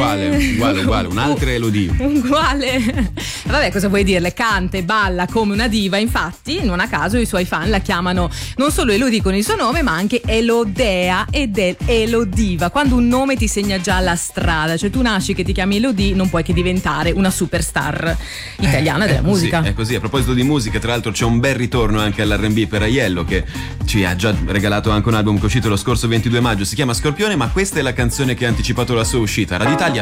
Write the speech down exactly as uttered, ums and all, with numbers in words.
uguale, uguale, uguale, un'altra Elodie. Uguale. Vabbè, cosa vuoi dirle? Canta e balla come una diva, infatti, non a caso i suoi fan la chiamano non solo Elodie con il suo nome, ma anche Elodea ed è Elodiva. Quando un nome ti segna già la strada, cioè tu nasci che ti chiami Elodie, non puoi che diventare una superstar italiana eh, della è musica. Così, è così. A proposito di musica, tra l'altro c'è un bel ritorno anche all'R and B per Aiello, che ci ha già regalato anche un album che è uscito lo scorso ventidue maggio, si chiama Scorpione, ma questa è la canzone che ha anticipato la sua uscita. Radio Italia